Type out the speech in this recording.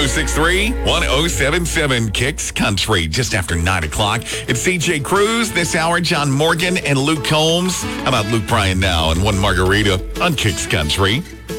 1063, 1077 Kicks Country, just after 9 o'clock. It's CJ Cruz this hour, John Morgan and Luke Combs. How about Luke Bryan now and one margarita on Kicks Country?